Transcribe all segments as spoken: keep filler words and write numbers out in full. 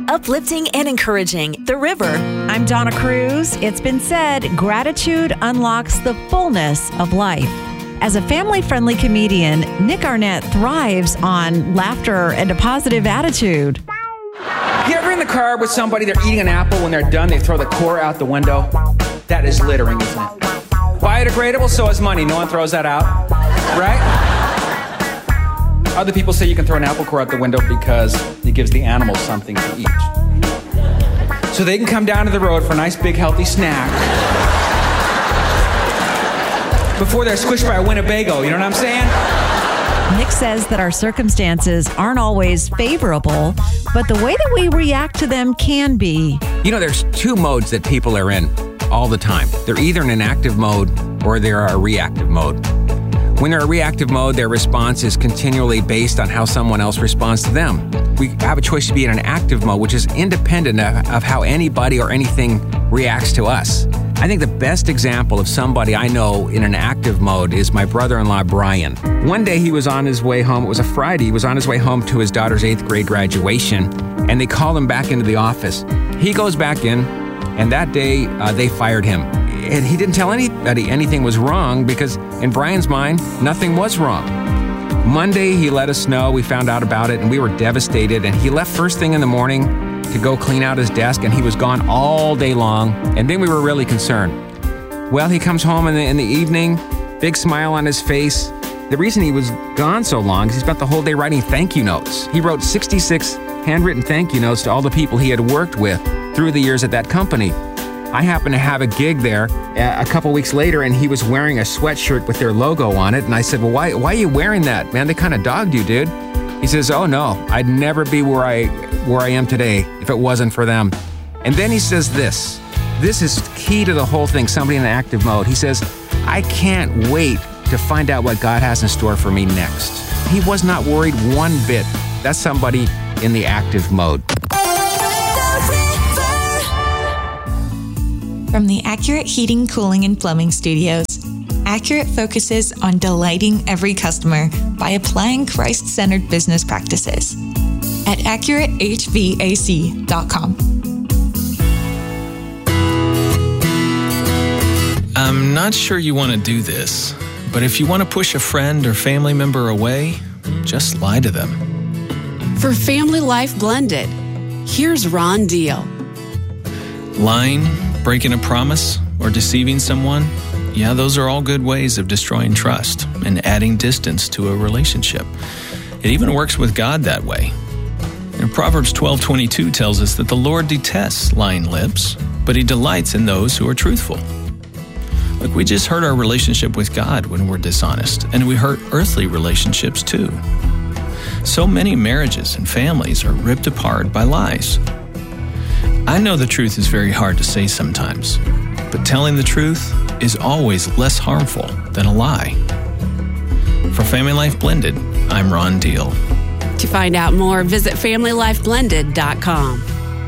uplifting and encouraging. The River. I'm Donna Cruz. It's been said, gratitude unlocks the fullness of life. As a family-friendly comedian, Nick Arnett thrives on laughter and a positive attitude. You ever in the car with somebody, they're eating an apple, when they're done, they throw the core out the window? That is littering, isn't it? Biodegradable, so is money. No one throws that out, right? Other people say you can throw an apple core out the window because it gives the animals something to eat. So they can come down to the road for a nice, big, healthy snack before they're squished by a Winnebago, you know what I'm saying? Nick says that our circumstances aren't always favorable, but the way that we react to them can be. You know, there's two modes that people are in all the time. They're either in an active mode or they're a reactive mode. When they're in a reactive mode, their response is continually based on how someone else responds to them. We have a choice to be in an active mode, which is independent of, of how anybody or anything reacts to us. I think the best example of somebody I know in an active mode is my brother-in-law, Brian. One day he was on his way home. It was a Friday. He was on his way home to his daughter's eighth grade graduation, and they called him back into the office. He goes back in, and that day uh, they fired him. And he didn't tell anybody anything was wrong because in Brian's mind, nothing was wrong. Monday, he let us know. We found out about it, and we were devastated. And he left first thing in the morning to go clean out his desk, and he was gone all day long. And then we were really concerned. Well, he comes home in the, in the evening, big smile on his face. The reason he was gone so long is he spent the whole day writing thank you notes. He wrote sixty-six handwritten thank you notes to all the people he had worked with through the years at that company. I happened to have a gig there a couple weeks later, and he was wearing a sweatshirt with their logo on it. And I said, well, why, why are you wearing that, man? They kind of dogged you, dude. He says, oh, no, I'd never be where I where I am today if it wasn't for them. And then he says this. This is key to the whole thing, somebody in active mode. He says, I can't wait to find out what God has in store for me next. He was not worried one bit. That's somebody in the active mode. From the Accurate Heating, Cooling, and Plumbing Studios, Accurate focuses on delighting every customer by applying Christ-centered business practices at accurate h v a c dot com. I'm not sure you want to do this, but if you want to push a friend or family member away, just lie to them. For Family Life Blended, here's Ron Deal. Lying, breaking a promise, or deceiving someone, yeah, those are all good ways of destroying trust and adding distance to a relationship. It even works with God that way. And Proverbs twelve twenty-two tells us that the Lord detests lying lips, but He delights in those who are truthful. Look, we just hurt our relationship with God when we're dishonest, and we hurt earthly relationships too. So many marriages and families are ripped apart by lies. I know the truth is very hard to say sometimes, but telling the truth is always less harmful than a lie. For Family Life Blended, I'm Ron Deal. To find out more, visit family life blended dot com.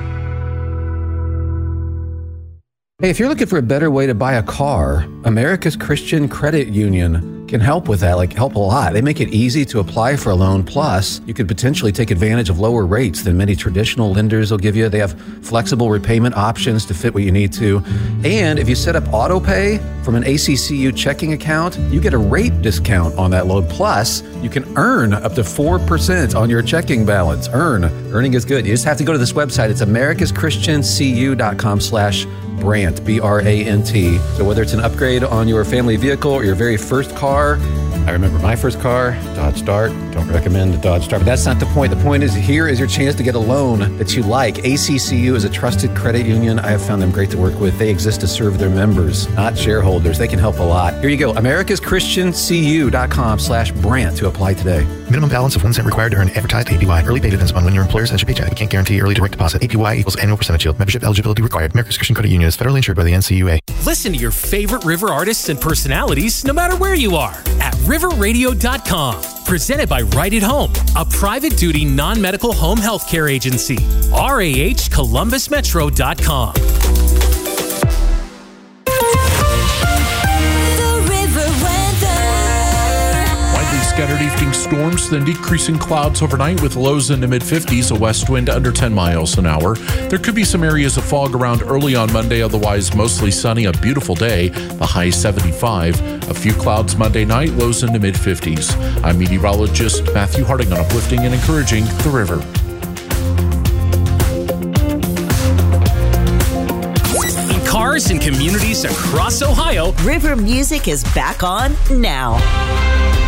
Hey, if you're looking for a better way to buy a car, America's Christian Credit Union can help with that, like help a lot. They make it easy to apply for a loan. Plus, you could potentially take advantage of lower rates than many traditional lenders will give you. They have flexible repayment options to fit what you need to. And if you set up auto pay from an A C C U checking account, you get a rate discount on that loan. Plus, you can earn up to four percent on your checking balance. Earn. Earning is good. You just have to go to this website. It's americas christian c u dot com slash Brant, B R A N T. So whether it's an upgrade on your family vehicle or your very first car, I remember my first car, Dodge Dart. Don't recommend the Dodge Dart, but that's not the point. The point is, here is your chance to get a loan that you like. A C C U is a trusted credit union. I have found them great to work with. They exist to serve their members, not shareholders. They can help a lot. Here you go, americas christian c u dot com slash Brant to apply today. Minimum balance of one cent required to earn advertised A P Y. Early pay depends upon when your employer sends your paycheck. We can't guarantee early direct deposit. A P Y equals annual percentage yield. Membership eligibility required. America's Christian Credit Union is federally insured by the N C U A. Listen to your favorite River artists and personalities no matter where you are at river radio dot com. Presented by Right at Home, a private duty non-medical home health care agency. R A H columbus metro dot com. Scattered evening storms, then decreasing clouds overnight with lows in the mid-fifties, a west wind under ten miles an hour. There could be some areas of fog around early on Monday, otherwise mostly sunny, a beautiful day, the high seventy-five. A few clouds Monday night, lows in the mid-fifties. I'm meteorologist Matthew Harding on Uplifting and Encouraging the River. Cars and communities across Ohio. River Music is back on now.